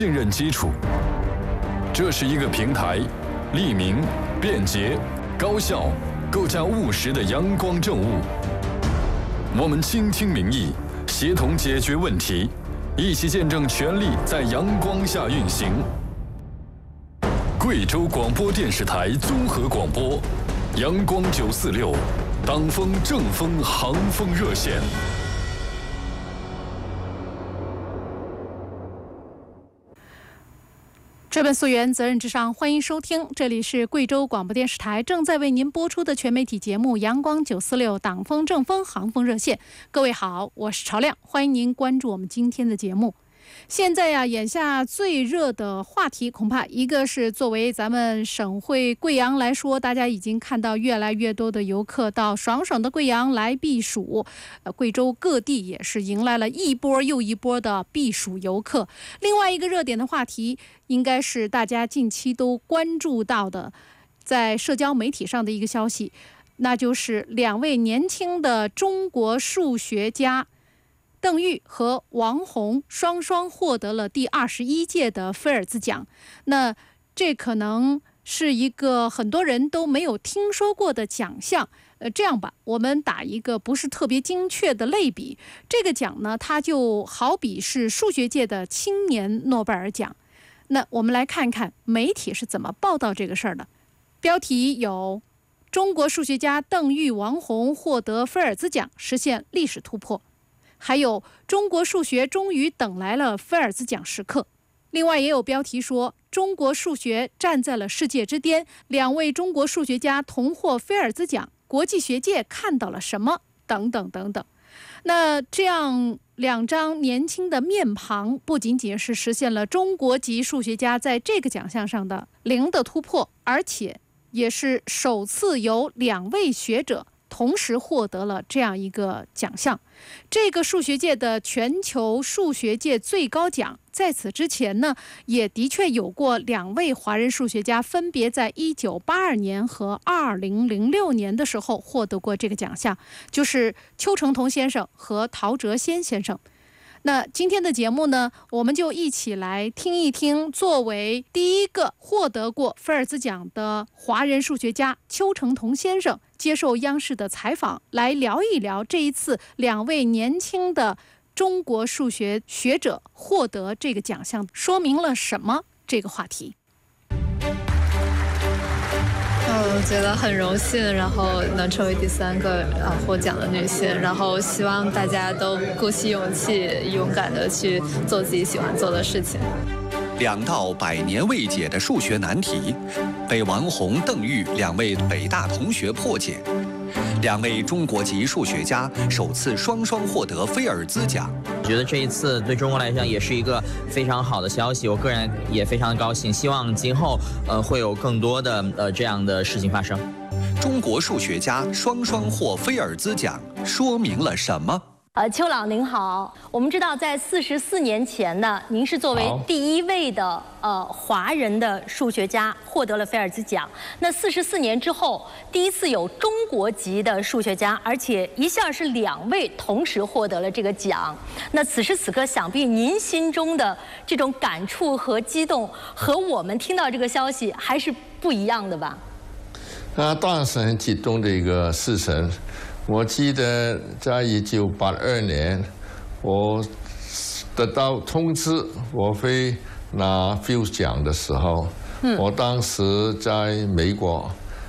信任基础。这是一个平台，利民、便捷、高效、更加务实的阳光政务。我们倾听民意，协同解决问题，一起见证权力在阳光下运行。贵州广播电视台综合广播，阳光946，党风正风航风热线。 追本溯源，责任至上，欢迎收听，这里是贵州广播电视台正在为您播出的全媒体节目《阳光946党风正风航风热线》。各位好，我是朝亮，欢迎您关注我们今天的节目。现在呀，眼下最热的话题，恐怕一个是作为咱们省会贵阳来说，大家已经看到越来越多的游客到爽爽的贵阳来避暑，贵州各地也是迎来了一波又一波的避暑游客。另外一个热点的话题，应该是大家近期都关注到的，在社交媒体上的一个消息，那就是2位年轻的中国数学家邓玉和王红双双获得了第21届的菲尔兹奖。那这可能是一个很多人都没有听说过的奖项。这样吧，我们打一个不是特别精确的类比，这个奖呢，它就好比是数学界的青年诺贝尔奖。那我们来看看媒体是怎么报道这个事儿的。标题有：中国数学家邓玉、王红获得菲尔兹奖，实现历史突破。还有中国数学终于等来了菲尔兹奖时刻。另外也有标题说，中国数学站在了世界之巅，2位中国数学家同获菲尔兹奖，国际学界看到了什么？等等等等。那这样2张年轻的面庞，不仅仅是实现了中国籍数学家在这个奖项上的零的突破，而且也是首次由2位学者同时获得了这样一个奖项。这个数学界的全球数学界最高奖，在此之前呢，也的确有过2位华人数学家分别在1982年和2006年的时候获得过这个奖项，就是邱成桐先生和陶哲先先生。那今天的节目呢，我们就一起来听一听作为第一个获得过菲尔兹奖的华人数学家邱成桐先生接受央视的采访，来聊一聊这一次2位年轻的中国数学学者获得这个奖项说明了什么这个话题。 我觉得很荣幸，然后能成为第3个获奖的女性，然后希望大家都鼓起勇气，勇敢地去做自己喜欢做的事情。 2道100年未解的数学难题，被王红、邓玉2位北大同学破解。2位中国籍数学家首次双双获得菲尔兹奖。 我觉得这一次对中国来讲也是一个非常好的消息，我个人也非常高兴，希望今后会有更多的这样的事情发生。 中国数学家双双获菲尔兹奖，说明了什么？ 邱老您好，我们知道在44年前呢，您是作为第1位的华人的数学家获得了菲尔兹奖。那44年之后，第一次有中国籍的数学家，而且一下是2位同时获得了这个奖。那此时此刻，想必您心中的这种感触和激动，和我们听到这个消息还是不一样的吧？ 当然是很激动的一个事情。我记得在1982年，我得到通知我会拿菲尔兹奖的时候，我当时在美国，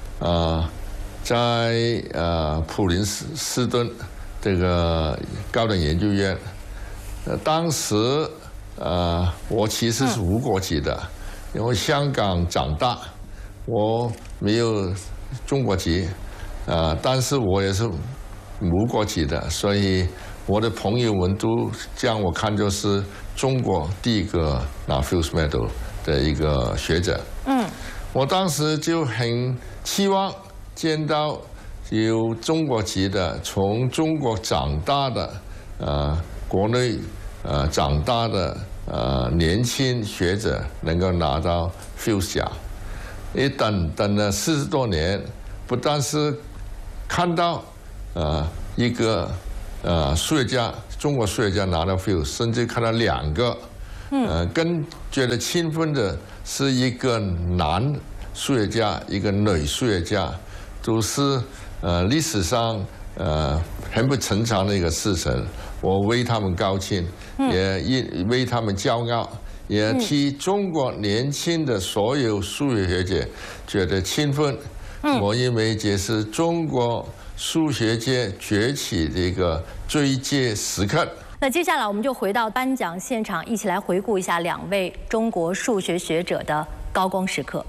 在普林斯顿这个高等研究院，当时我其实是无国籍的，因为香港长大，我没有中国籍。但是我也是无国籍的，所以我的朋友们都将我看作是中国第一个拿 Fields Medal 的一个学者。我当时就很期望见到有中国籍的，从中国长大的，国内长大的年轻学者能够拿到 Fields 奖。等了40多年，不但是看到一个数学家，中国数学家拿到 Fields， 甚至看到2个更觉得兴奋的是一个男数学家，一个女数学家，都是历史上很不寻常的一个事情。我为他们高兴，也为他们骄傲，也替中国年轻的所有数学学者觉得兴奋。我认为这是中国数学界崛起的一个最佳时刻。 那接下来我们就回到颁奖现场，一起来回顾一下2位中国数学学者的高光时刻。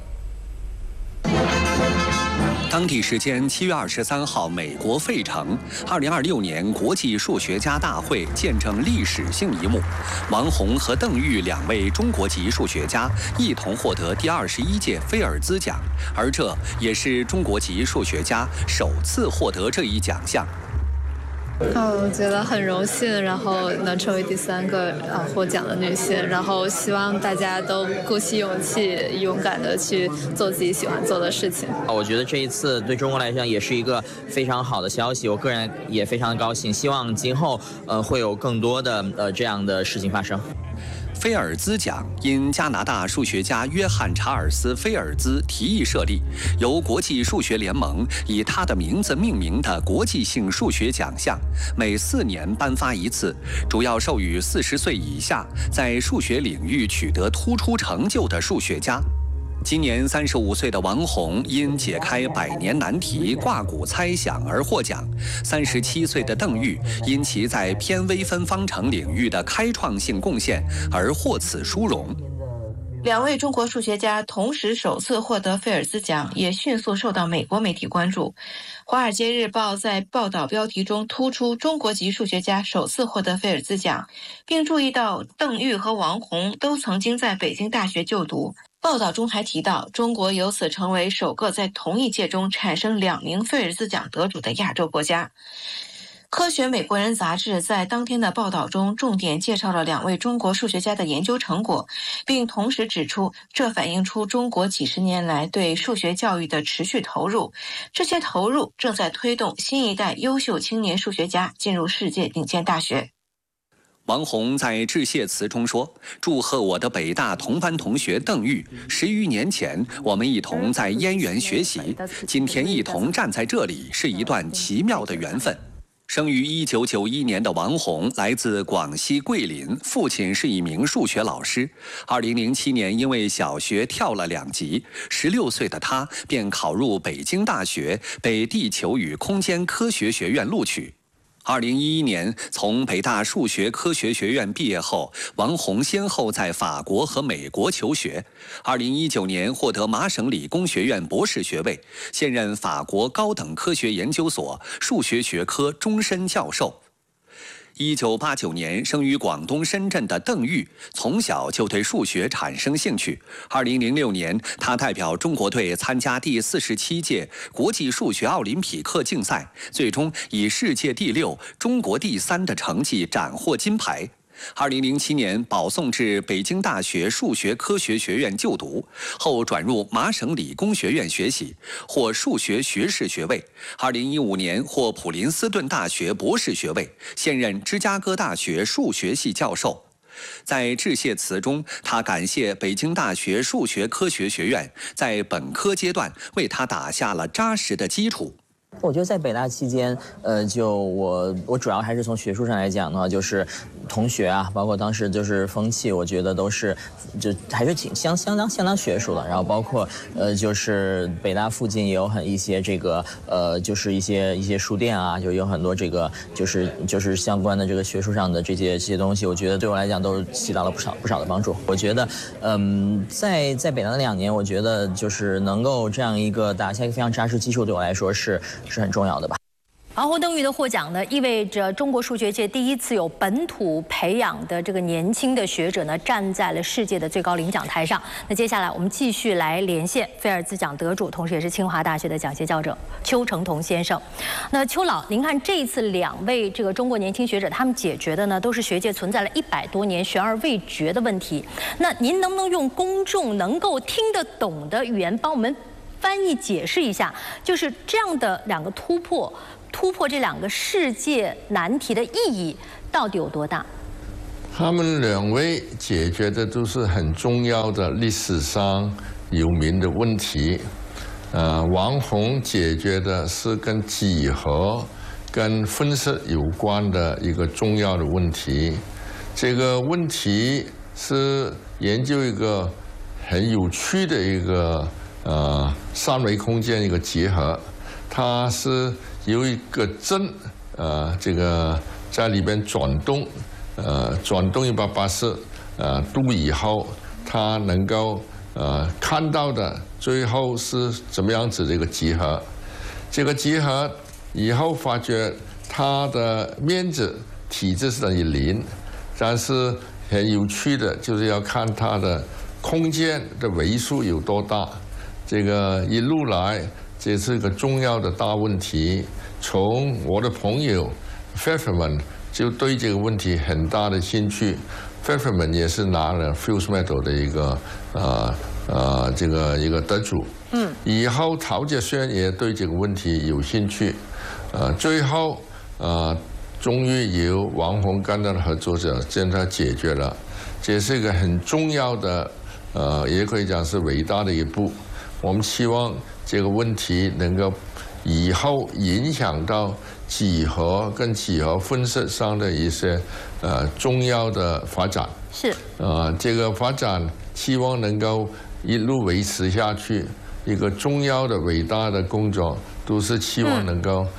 当地时间7月23号，美国费城，2026年国际数学家大会见证历史性一幕，王洪和邓玉2位中国籍数学家一同获得第21届菲尔兹奖，而这也是中国籍数学家首次获得这一奖项。 我觉得很荣幸，然后能成为第3个获奖的女性，然后希望大家都鼓起勇气，勇敢的去做自己喜欢做的事情。 我觉得这一次对中国来讲也是一个非常好的消息，我个人也非常的高兴，希望今后会有更多的这样的事情发生。 菲尔兹奖因加拿大数学家约翰·查尔斯·菲尔兹提议设立，由国际数学联盟以他的名字命名的国际性数学奖项，每4年颁发一次，主要授予40岁以下在数学领域取得突出成就的数学家。今年35岁的王洪因解开100年难题卦骨猜想而获奖，37岁的邓玉因其在偏微分方程领域的开创性贡献而获此殊荣。 2位中国数学家同时首次获得菲尔兹奖，也迅速受到美国媒体关注。《华尔街日报》在报道标题中突出中国籍数学家首次获得菲尔兹奖，并注意到邓玉和王洪都曾经在北京大学就读。报道中还提到，中国由此成为首个在同一届中产生2名菲尔兹奖得主的亚洲国家。科学美国人杂志在当天的报道中重点介绍了2位中国数学家的研究成果，并同时指出，这反映出中国几十年来对数学教育的持续投入，这些投入正在推动新一代优秀青年数学家进入世界顶尖大学。 王洪在致谢词中说：“祝贺我的北大同班同学邓玉，10余年前我们一同在燕园学习，今天一同站在这里，是一段奇妙的缘分。”生于1991年的王洪来自广西桂林，父亲是一名数学老师。2007年因为小学跳了2级，16岁的他便考入北京大学，被地球与空间科学学院录取。2011年从北大数学科学学院毕业后，王洪先后在法国和美国求学。2019年获得麻省理工学院博士学位，现任法国高等科学研究所数学学科终身教授。1989年生于广东深圳的邓玉，从小就对数学产生兴趣。2006年，他代表中国队参加第47届国际数学奥林匹克竞赛，最终以世界第6、中国第3的成绩斩获金牌。2007年保送至北京大学数学科学学院就读，后转入麻省理工学院学习，获数学学士学位。2015年获普林斯顿大学博士学位，现任芝加哥大学数学系教授。在致谢词中，他感谢北京大学数学科学学院在本科阶段为他打下了扎实的基础。 我觉得在北大期间，就我主要还是从学术上来讲的话，就是同学啊，包括当时就是风气，我觉得都是就还是挺相当学术的。然后包括就是北大附近也有一些这个就是一些书店啊，就有很多这个就是相关的这个学术上的这些东西，我觉得对我来讲都起到了不少的帮助。我觉得在北大的2年，我觉得就是能够这样一个打下一个非常扎实基础，对我来说是很重要的吧。 王洪、邓玉的获奖呢，意味着中国数学界第一次有本土培养的这个年轻的学者呢，站在了世界的最高领奖台上。那接下来我们继续来连线菲尔兹奖得主，同时也是清华大学的讲学教授邱成桐先生。那邱老，您看这一次2位这个中国年轻学者，他们解决的呢，都是学界存在了100多年悬而未决的问题。那您能不能用公众能够听得懂的语言帮我们翻译解释一下，就是这样的2个突破这2个世界难题的意义到底有多大？ 他们两位解决的都是很重要的历史上有名的问题。王宏解决的是跟几何、跟分式有关的一个重要的问题。这个问题是研究一个很有趣的一个三维空间一个结合，它是有一个针这个在里边转动。转动180度以后，它能够看到的最后是怎么样子的一个集合。这个集合以后发觉它的面积体积是等于0，但是很有趣的就是要看它的空间的维数有多大。这个一路来这是一个重要的大问题。从我的朋友 Pfefferman 就对这个问题很大的兴趣 ，Pfefferman 也是拿了 Fields Medal 的一个这个一个得主。以后陶杰轩也对这个问题有兴趣。最后终于由王宏跟他的合作者将它解决了，这是一个很重要的也可以讲是伟大的一步。我们希望这个问题能够以后影响到几何跟几何分式上的一些重要的发展。 是。 这个发展希望能够一路维持下去。一个重要的伟大的工作都是希望能够